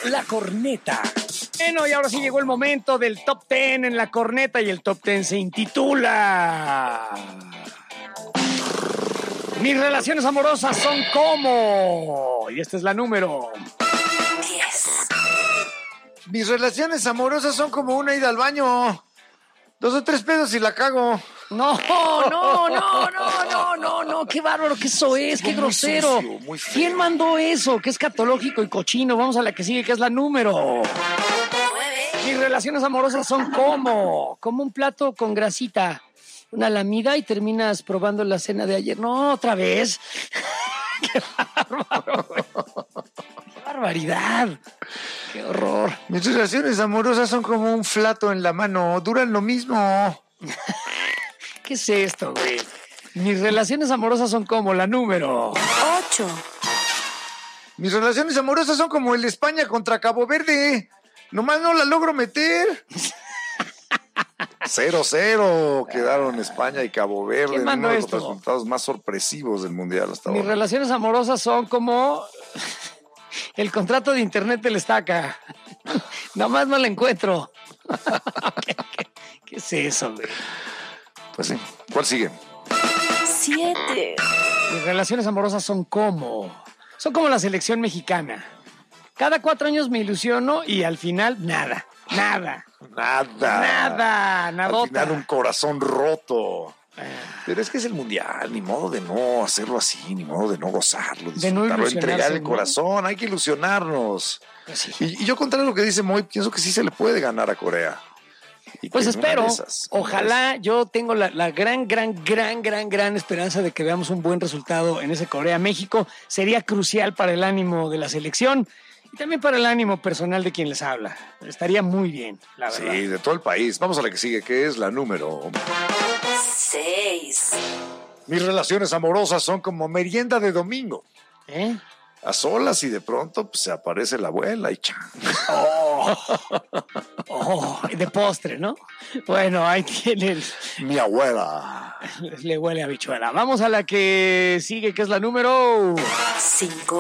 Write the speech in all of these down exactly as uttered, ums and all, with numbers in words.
La Corneta. Bueno, y ahora sí llegó el momento del Top Ten en La Corneta, y el Top Ten se intitula Mis relaciones amorosas son como... Y esta es la número diez. Mis relaciones amorosas son como una ida al baño. Dos o tres pedos y la cago. No, no, no, no, no, no, no, qué bárbaro, qué soez, qué grosero. Muy sucio, muy feo. ¿Quién mandó eso? Qué escatológico y cochino. Vamos a la que sigue, que es la número nueve. Mis relaciones amorosas son como, como un plato con grasita, una lamida y terminas probando la cena de ayer. No, otra vez. Qué bárbaro, güey. Qué barbaridad. Qué horror. Mis relaciones amorosas son como un flato en la mano. Duran lo mismo. ¿Qué es esto, güey? Mis relaciones amorosas son como la número ocho. Mis relaciones amorosas son como el de España contra Cabo Verde. Nomás no la logro meter. cero cero quedaron España y Cabo Verde. ¿Quién mandó uno de los esto? resultados más sorpresivos del Mundial hasta Mis ahora. relaciones amorosas son como el contrato de internet del Estaca. Nomás no la encuentro. ¿Qué, qué, qué es eso, güey? Pues sí. ¿Cuál sigue? siete. Mis relaciones amorosas son como... Son como la selección mexicana. Cada cuatro años me ilusiono y al final nada, nada, Nada. nada, Al nadota. final un corazón roto. Pero es que es el Mundial, ni modo de no hacerlo así, ni modo de no gozarlo, De no disfrutarlo, ilusionarse, entregar el ¿no? corazón, hay que ilusionarnos. Pues sí. Y, y yo, contrario a lo que dice Moy, pienso que sí se le puede ganar a Corea. Y Pues que en una espero, de esas, ojalá, yo tengo la, la gran, gran, gran, gran, gran esperanza de que veamos un buen resultado en ese Corea-México. Sería crucial para el ánimo de la selección y también para el ánimo personal de quien les habla. Estaría muy bien, la verdad. Sí, de todo el país. Vamos a la que sigue, que es la número. seis. Mis relaciones amorosas son como merienda de domingo. ¿Eh? A solas y de pronto pues, se aparece la abuela y chan. Oh, oh, de postre, ¿no? Bueno, ahí tienen. Mi abuela. Le huele a habichuela. Vamos a la que sigue, que es la número... cinco.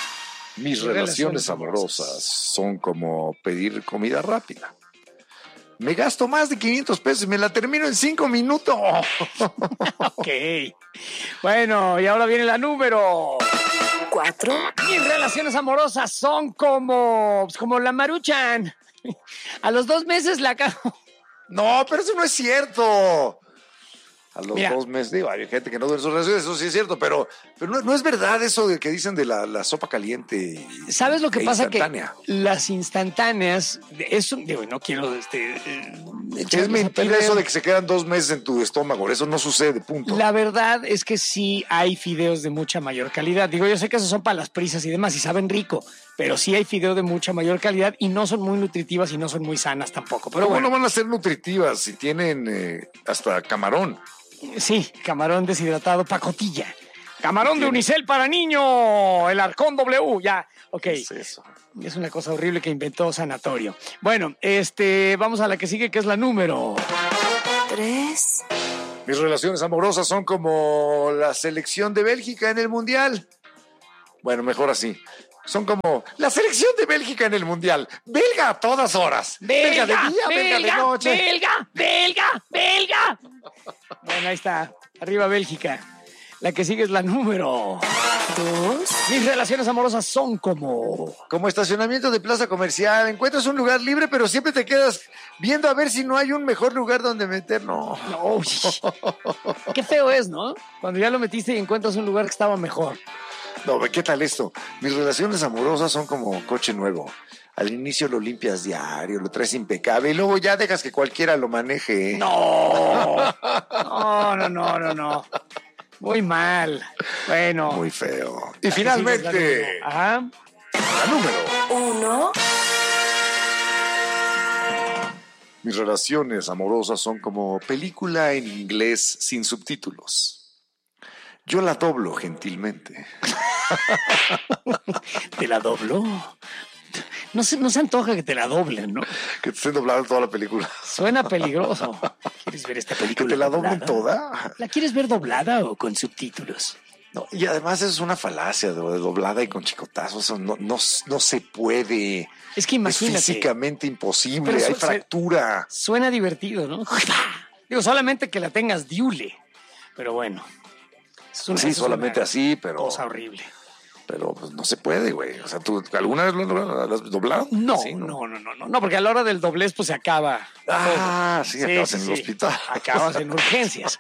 Mis relaciones amorosas son como pedir comida rápida. Me gasto más de quinientos pesos y me la termino en cinco minutos. Ok. Bueno, y ahora viene la número... cuatro. Mis relaciones amorosas son como, pues, como la Maruchan. A los dos meses la cago. No, pero eso no es cierto. A los Mira. dos meses, digo, hay gente que no duele sus relaciones, eso sí es cierto, pero, pero no, no es verdad eso de que dicen de la, la sopa caliente. y- ¿Sabes lo que e pasa? Que instantánea. las instantáneas, eso, digo, no quiero este, eh, Es echarles a mentira perder. eso de que se quedan dos meses en tu estómago, eso no sucede, punto. La verdad es que sí hay fideos de mucha mayor calidad. Digo, yo sé que esos son para las prisas y demás y saben rico, pero sí hay fideo de mucha mayor calidad y no son muy nutritivas y no son muy sanas tampoco. Pero ¿Cómo bueno, no van a ser nutritivas si tienen eh, hasta camarón? sí, camarón deshidratado, pacotilla. Camarón de unicel para niño, el Arcón W, ya, ok. ¿Qué es eso? Es una cosa horrible que inventó Sanatorio. Bueno, este, vamos a la que sigue, que es la número... tres. Mis relaciones amorosas son como la selección de Bélgica en el Mundial. Bueno, mejor así. Son como la selección de Bélgica en el Mundial. Belga a todas horas. Belga, de día, belga, de noche. belga, belga, belga. Bueno, ahí está. Arriba Bélgica. La que sigue es la número... dos. Mis relaciones amorosas son como... Como estacionamiento de plaza comercial. Encuentras un lugar libre, pero siempre te quedas viendo a ver si no hay un mejor lugar donde meter. No. No, uy. Qué feo es, ¿no? Cuando ya lo metiste y encuentras un lugar que estaba mejor. No, ¿qué tal esto? Mis relaciones amorosas son como coche nuevo. Al inicio lo limpias diario, lo traes impecable y luego ya dejas que cualquiera lo maneje. No. No, no, no, no, no. Muy mal. Bueno. Muy feo. Y la que sigue es la finalmente, número- Ajá. la número. uno. Mis relaciones amorosas son como película en inglés sin subtítulos. Yo la doblo gentilmente. ¿Te la dobló? No se, no se antoja que te la doblen, ¿no? Que te estén doblando toda la película. Suena peligroso. ¿Quieres ver esta ¿Que película te la doblen doblada? toda? ¿La quieres ver doblada o con subtítulos? No, y además es una falacia de, de doblada y con chicotazos. Eso no, no, no se puede. Es que imagínate. Es físicamente imposible. Pero Hay su- fractura. Suena divertido, ¿no? Digo, solamente que la tengas diule. Pero bueno. Es una, Sí, es solamente una así, pero. cosa horrible. Pero pues, no se puede, güey. O sea, ¿tú alguna vez lo lo- lo has doblado? No, Sí, no, no, no, no, no, porque a la hora del doblez pues se acaba. Ah, sí, Sí, acabas sí, en el sí. hospital. Acabas en urgencias.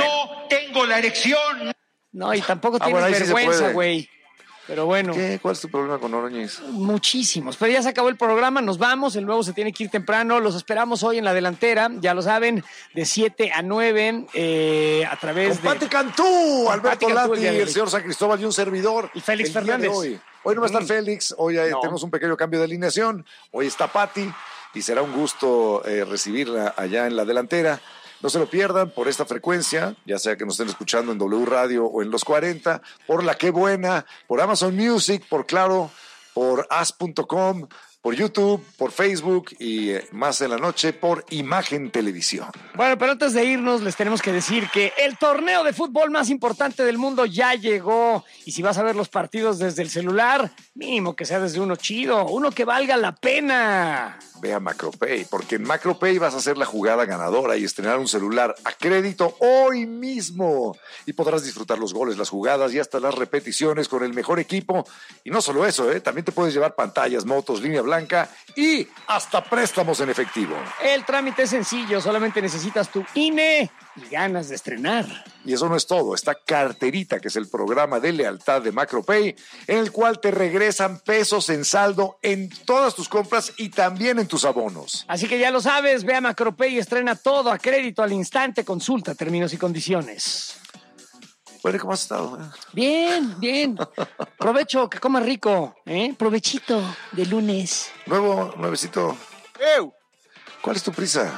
No tengo la erección. No, y tampoco Ah, tienes bueno, ahí sí se vergüenza, puede. güey. Pero bueno, ¿Qué? ¿Cuál es tu problema con Oroñez? muchísimos. Pero ya se acabó el programa, nos vamos. El nuevo se tiene que ir temprano. Los esperamos hoy en la delantera, ya lo saben, de siete a nueve eh, a través Con de. Pati Cantú, Alberto Pati Cantú, el Lati, día de el hoy. señor San Cristóbal y un servidor. Y Félix el día de Fernández. Hoy. hoy no va a estar Mm. Félix, hoy eh, No. tenemos un pequeño cambio de alineación. Hoy está Pati y será un gusto eh, recibirla allá en la delantera. No se lo pierdan por esta frecuencia, ya sea que nos estén escuchando en W Radio o en Los cuarenta, por La Qué Buena, por Amazon Music, por Claro, por as punto com, por YouTube, por Facebook y eh, más en la noche por Imagen Televisión. Bueno, pero antes de irnos les tenemos que decir que el torneo de fútbol más importante del mundo ya llegó. Y si vas a ver los partidos desde el celular, mínimo que sea desde uno chido, uno que valga la pena. Ve a MacroPay, porque en MacroPay vas a hacer la jugada ganadora y estrenar un celular a crédito hoy mismo. Y podrás disfrutar los goles, las jugadas y hasta las repeticiones con el mejor equipo. Y no solo eso, ¿eh? También te puedes llevar pantallas, motos, línea blanca y hasta préstamos en efectivo. El trámite es sencillo, solamente necesitas tu I N E y ganas de estrenar. Y eso no es todo, está Carterita, que es el programa de lealtad de MacroPay, en el cual te regresan pesos en saldo en todas tus compras y también en tus abonos. Así que ya lo sabes, ve a Macropay y estrena todo a crédito al instante. Consulta términos y condiciones. Bueno, ¿cómo has estado? Bien, bien. Provecho, que comas rico, ¿eh? Provechito de lunes. Nuevo, nuevecito. ¡Ew! ¿Cuál es tu prisa?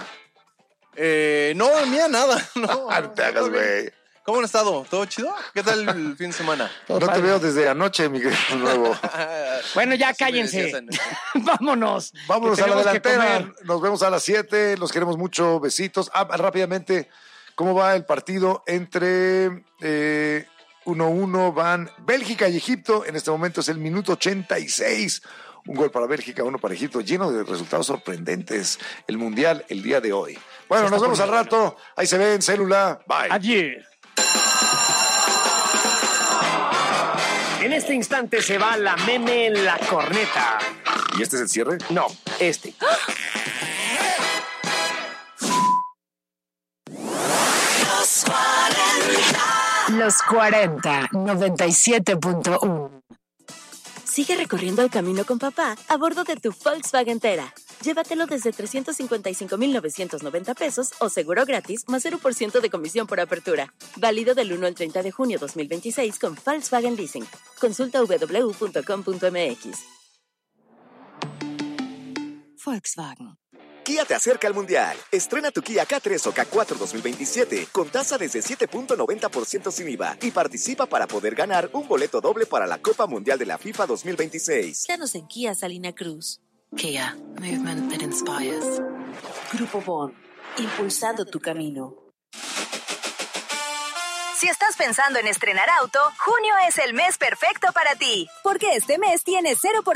Eh, no, mía, nada. No, Ah, no te hagas, todo bien. güey. ¿Cómo han estado? ¿Todo chido? ¿Qué tal el fin de semana? Todo No te padre. veo desde anoche, mi querido Nuevo. Bueno, ya Así me cállense. decías en- Vámonos. Vámonos que a la tenemos que delantera. comer. Nos vemos a las siete. Los queremos mucho. Besitos. Ah, rápidamente, ¿cómo va el partido entre eh, uno uno? Van Bélgica y Egipto. En este momento es el minuto ochenta y seis. Un gol para Bélgica, uno para Egipto. Lleno de resultados sorprendentes. El Mundial el día de hoy. Bueno, Se nos está vemos al poniendo rato. Ahí se ven. Célula. Bye. Adiós. En este instante se va la meme en la corneta. ¿Y este es el cierre? No, este. Los cuarenta, noventa y siete punto uno. Sigue recorriendo el camino con papá a bordo de tu Volkswagen Tera. Llévatelo desde trescientos cincuenta y cinco mil novecientos noventa pesos o seguro gratis más cero por ciento de comisión por apertura. Válido del uno al treinta de junio dos mil veintiséis con Volkswagen Leasing. Consulta w w w punto com punto m x. Volkswagen. Kia te acerca al Mundial. Estrena tu Kia K tres o K cuatro dos mil veintisiete con tasa desde siete punto noventa por ciento sin I V A y participa para poder ganar un boleto doble para la Copa Mundial de la FIFA dos mil veintiséis. Danos en Kia Salina Cruz. Kia, movement that inspires. Grupo Bon, impulsando tu camino. Si estás pensando en estrenar auto, junio es el mes perfecto para ti, porque este mes tienes cero por ciento